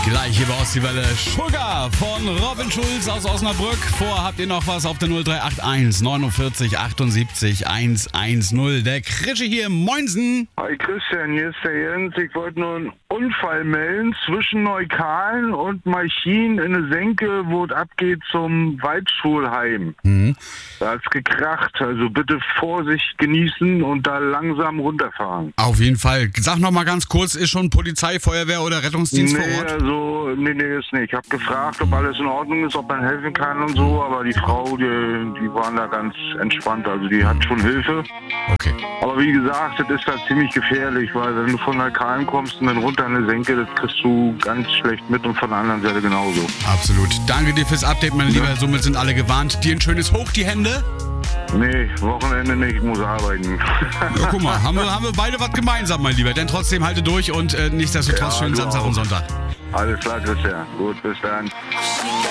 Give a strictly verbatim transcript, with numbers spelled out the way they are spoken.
Gleich hier bei Ostseewelle Sugar von Robin Schulz aus Osnabrück. Vor habt ihr noch was auf der null drei acht eins neunundvierzig achtundsiebzig hundertzehn. Der Krische hier, moinsen. Hi Christian, hier ist der Jens. Ich wollte nur einen Unfall melden zwischen Neukalen und Malchin in eine Senke, wo es abgeht zum Waldschulheim. Mhm. Da hat's gekracht, also bitte Vorsicht genießen und da langsam runterfahren. Auf jeden Fall. Sag noch mal ganz kurz, ist schon Polizei, Feuerwehr oder Rettungsdienst nee, vor Ort? Also, nee, nee, ist nicht. Ich habe gefragt, ob alles in Ordnung ist, ob man helfen kann und so, aber die Frau, die, die waren da ganz entspannt, also die hat schon Hilfe. Okay. Aber wie gesagt, das ist da ziemlich gefährlich, weil wenn du von Neukalen kommst und dann runter an eine Senke, das kriegst du ganz schlecht mit und von der anderen Seite genauso. Absolut. Danke dir fürs Update, mein Lieber. Somit sind alle gewarnt. Dir ein schönes Hoch die Hände. Nee, Wochenende nicht, ich muss arbeiten. Ja, guck mal, haben wir, haben wir beide was gemeinsam, mein Lieber. Denn trotzdem halte durch und äh, nichtsdestotrotz Ja, schönen du Samstag auch. und Sonntag. Alles klar, Christian. Gut, bis dann.